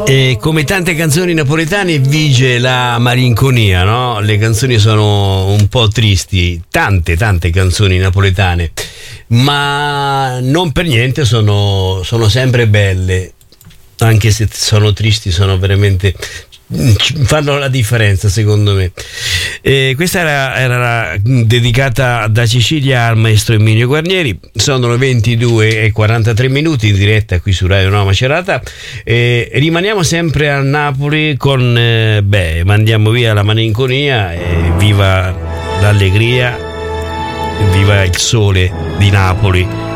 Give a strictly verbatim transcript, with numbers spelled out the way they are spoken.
E come tante canzoni napoletane vige la malinconia, no? Le canzoni sono un po' tristi, tante tante canzoni napoletane, ma non per niente sono, sono sempre belle, anche se sono tristi, sono veramente, fanno la differenza secondo me. E questa era, era dedicata da Sicilia al maestro Emilio Guarnieri. Sono le ventidue e quarantatré minuti in diretta qui su Radio Nuova Macerata e rimaniamo sempre a Napoli con eh, beh, mandiamo via la malinconia e viva l'allegria, viva il sole di Napoli.